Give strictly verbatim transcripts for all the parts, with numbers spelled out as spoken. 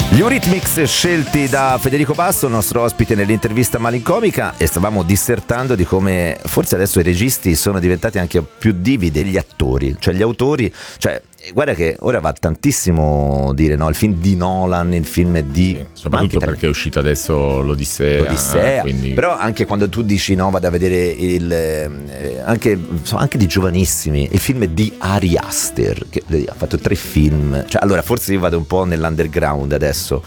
Gli Eurythmics scelti da Federico Basso, nostro ospite nell'intervista malincomica, e stavamo dissertando di come forse adesso i registi sono diventati anche più divi degli attori, cioè gli autori, cioè guarda che ora va tantissimo dire no, il film di Nolan, il film di sì, soprattutto perché è uscito adesso l'Odissea, l'Odissea quindi... però anche quando tu dici no, vado a vedere il eh, anche, insomma, anche di giovanissimi, il film di Ari Aster che ha fatto tre film, cioè allora forse io vado un po' nell'underground adesso,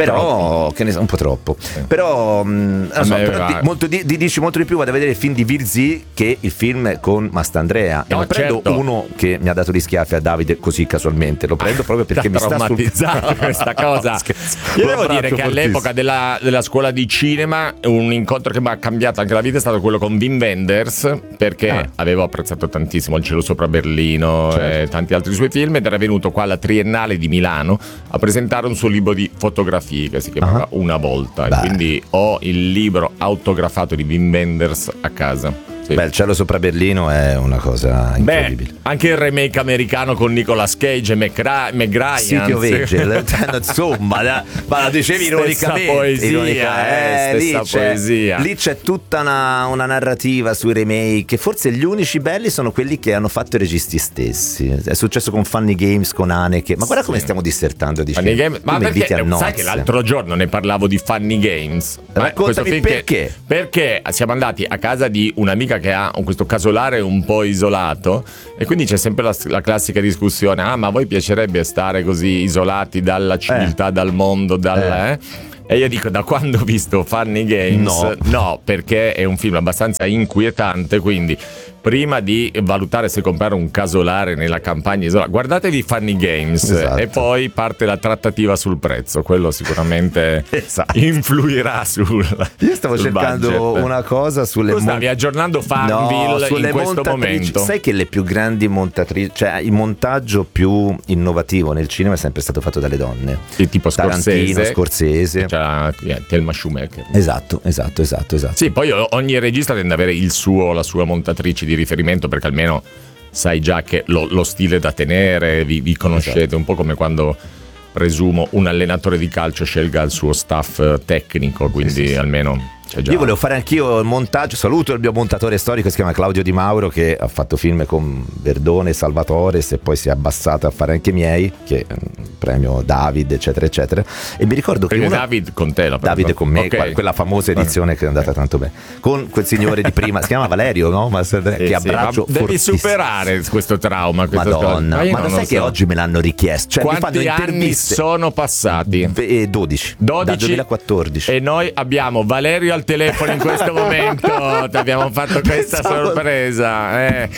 però che ne so, un po' troppo, sì. però, mh, non so, però di, molto di, di, dici molto di più vado a vedere il film di Virzì che il film con Mastandrea, e no, non prendo certo. uno che mi ha dato gli schiaffi a Davide così casualmente, lo prendo proprio perché mi sta traumatizzata questa cosa. Io devo dire che all'epoca della, della scuola di cinema un incontro che mi ha cambiato anche la vita è stato quello con Wim Wenders, perché ah. avevo apprezzato tantissimo Il cielo sopra Berlino, certo. e tanti altri suoi film, ed era venuto qua alla Triennale di Milano a presentare un suo libro di fotografie che si chiamava uh-huh. Una volta, Beh. e quindi ho il libro autografato di Wim Wenders a casa. Sì. Beh, Il cielo sopra Berlino è una cosa incredibile. Beh, anche il remake americano con Nicolas Cage e McRa- McRyan City of Angel, insomma, la, ma la dicevi ironicamente, poesia, ironica, eh, eh, lì, stessa c'è, poesia. lì c'è tutta una, una narrativa sui remake, che forse gli unici belli sono quelli che hanno fatto i registi stessi. È successo con Funny Games, con Haneke, ma guarda come sì. stiamo dissertando di Funny Games, ma perché sai che l'altro giorno ne parlavo di Funny Games? Raccontami perché. Che, perché siamo andati a casa di un'amica che ha questo casolare un po' isolato, e quindi c'è sempre la, la classica discussione: ah, ma a voi piacerebbe stare così isolati dalla civiltà, eh. dal mondo, dal eh. Eh? E io dico, da quando ho visto Funny Games, no. no, perché è un film abbastanza inquietante, quindi prima di valutare se comprare un casolare nella campagna isolata, guardatevi Funny Games, esatto. e poi parte la trattativa sul prezzo, quello sicuramente esatto. influirà sul Io stavo sul cercando budget. Una cosa sulle tu stavi mon- aggiornando Farmville no, in questo momento. Sai che le più grandi montatrici, cioè il montaggio più innovativo nel cinema è sempre stato fatto dalle donne, sì, tipo Tarantino, Scorsese, Scorsese, cioè, yeah, Thelma Schumacher. Esatto, esatto, esatto, esatto. Sì, poi ogni regista tende ad avere il suo, la sua montatrice di riferimento, perché almeno sai già che lo, lo stile da tenere, vi, vi conoscete, esatto. un po' come quando presumo un allenatore di calcio scelga il suo staff tecnico, quindi sì, sì, almeno c'è già. Io volevo fare anch'io il montaggio, saluto il mio montatore storico, si chiama Claudio Di Mauro, che ha fatto film con Verdone, Salvatore, e poi si è abbassato a fare anche i miei, che premio David eccetera eccetera, e mi ricordo che una... David con te la David con me, okay. quella famosa edizione che è andata tanto bene, con quel signore di prima, si chiama Valerio, no? Ma se, che sì, abbraccio sì, devi superare questo trauma, Madonna, ma, ma lo sai so. Che oggi me l'hanno richiesto, cioè, quanti anni sono passati? Eh, dodici dodici dal duemilaquattordici, e noi abbiamo Valerio al telefono in questo momento. Ti abbiamo fatto questa Pensavo... sorpresa, eh.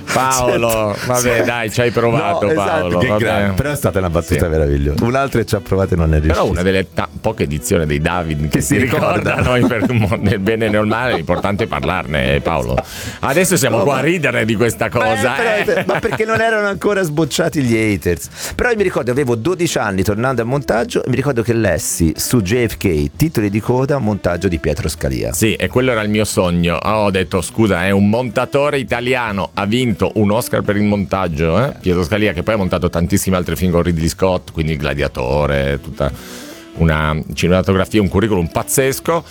Paolo, vabbè, dai, ci hai provato, no, Paolo. Esatto, vabbè. Però è stata una battuta sì. meravigliosa. Un'altra ci ha provato e non è riuscita. Però una delle ta- poche edizioni dei David che, che si ricorda a noi per nel bene e nel male, l'importante è parlarne, Paolo. Adesso siamo no, qua a ridere di questa cosa. Beh, però, eh. Ma perché non erano ancora sbocciati gli haters. Però io mi ricordo, avevo dodici anni tornando al montaggio, e mi ricordo che lessi su J F K titoli di coda montaggio di Pietro Scalia. Sì, e quello era il mio sogno. Oh, ho detto, scusa, è un montatore italiano, ha vinto un Oscar per il montaggio, eh? Pietro Scalia, che poi ha montato tantissimi altri film con Ridley Scott, quindi Il Gladiatore, tutta una cinematografia, un curriculum pazzesco,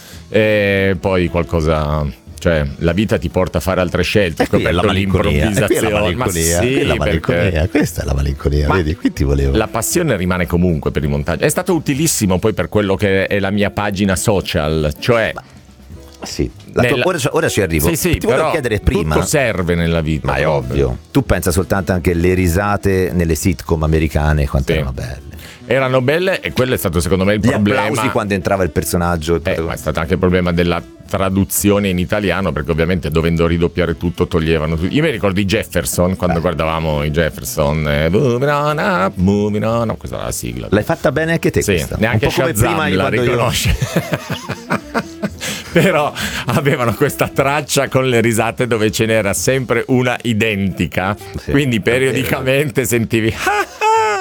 e poi qualcosa, cioè la vita ti porta a fare altre scelte, come l'improvvisazione, ma sì, la malinconia, questa è la malinconia, ma vedi, qui ti volevo. La passione rimane comunque per il montaggio. È stato utilissimo poi per quello che è la mia pagina social, cioè ma... Sì, la tua, ora, ora ci arrivo. Sì, sì, ti volevo chiedere prima. Tutto serve nella vita. Ma è proprio. ovvio. Tu pensa soltanto anche alle risate nelle sitcom americane, quanto sì. erano belle. Erano belle, e quello è stato secondo me il Gli problema. Gli applausi quando entrava il personaggio. Il eh, ma è stato anche il problema della traduzione in italiano, perché ovviamente dovendo ridoppiare tutto toglievano tutto. Io mi ricordo i Jefferson, quando eh. guardavamo i Jefferson, eh, moving on up, moving on up, questa era la sigla. L'hai fatta bene anche te, sì, questa. Neanche un po' come Shazam prima la riconosce. Però avevano questa traccia con le risate dove ce n'era sempre una identica, sì, quindi periodicamente sentivi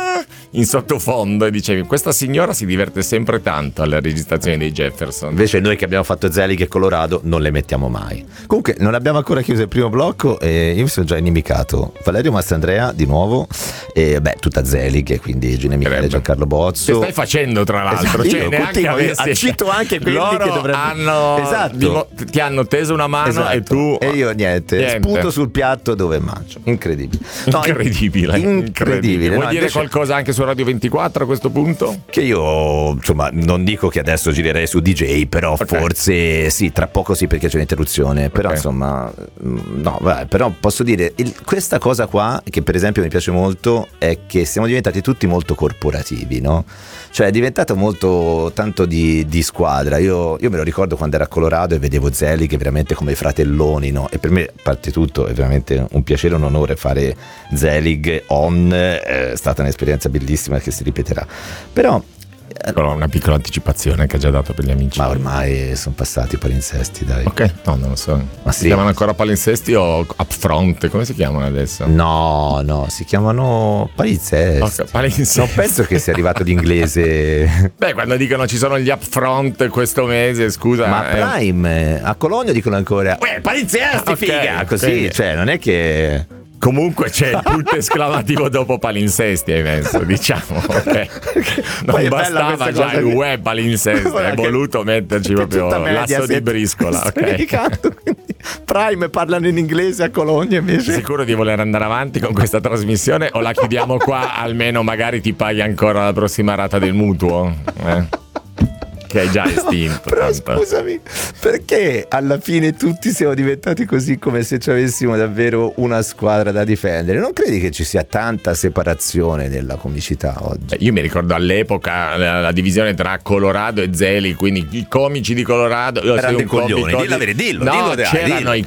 in sottofondo e dicevi questa signora si diverte sempre tanto alle registrazioni dei Jefferson. Invece noi che abbiamo fatto Zelig e Colorado non le mettiamo mai. Comunque non abbiamo ancora chiuso il primo blocco e io mi sono già inimicato Valerio Mastandrea di nuovo e beh tutta Zelig e quindi Gina Michele e Giancarlo Bozzo. Che stai facendo tra l'altro, esatto, cioè, io neanche continuo, avessi... io cito anche quelli loro che dovrebbero hanno esatto. dimo... ti hanno teso una mano esatto. e tu e io niente, niente. sputo sul piatto dove mangio. Incredibile. No, incredibile, incredibile. incredibile. Vuoi no, dire invece... qualcosa anche su Radio ventiquattro a questo punto? Che io insomma non dico che adesso girerei su D J, però okay. forse sì, tra poco sì perché c'è un'interruzione, però okay. insomma no, vabbè, però posso dire il, questa cosa qua che per esempio mi piace molto è che siamo diventati tutti molto corporativi, no? Cioè è diventato molto tanto di, di squadra. Io, io me lo ricordo quando ero a Colorado e vedevo Zelig veramente come i fratelloni, no? E per me, a parte tutto, è veramente un piacere e un onore fare Zelig on, è stata un'esperienza bellissima che si ripeterà. Però Però una piccola anticipazione che ha già dato per gli amici. ma ormai sono passati i palinsesti, dai. Ok, no, non lo so. Ma si sì. chiamano ancora palinsesti o upfront? Come si chiamano adesso? No, no, si chiamano palinsesti. Okay, palinsesti. Non penso che sia arrivato l'inglese. Beh, quando dicono ci sono gli upfront questo mese, scusa. Ma eh. Prime, a Cologno dicono ancora Uè, palinsesti, okay, figa, così, quindi. Cioè non è che... Comunque c'è il punto esclamativo dopo palinsesti, hai messo, diciamo, ok. Non bastava già il web palinsesti, hai voluto metterci proprio l'asso di briscola, ok. Prime parlano in inglese a Cologno invece. Sicuro di voler andare avanti con questa trasmissione o la chiudiamo qua, almeno magari ti paghi ancora la prossima rata del mutuo? Eh? Che hai già estinto. No, però tanto. Scusami, perché alla fine tutti siamo diventati così come se ci avessimo davvero una squadra da difendere? Non credi che ci sia tanta separazione nella comicità oggi? Io mi ricordo all'epoca la, la divisione tra Colorado e Zelig, quindi i comici di Colorado. Io erano dei un coglioni, comico dillo, di... dillo, no, dillo, dai, c'erano dillo. i